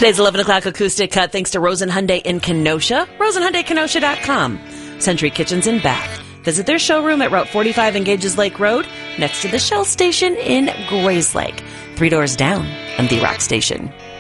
Today's 11 o'clock acoustic cut thanks to Rosen Hyundai in Kenosha, rosenhyundaiKenosha.com. Century Kitchens in Bath. Visit their showroom at Route 45 and Gages Lake Road, next to the Shell Station in Grayslake. 3 doors down on the Rock Station.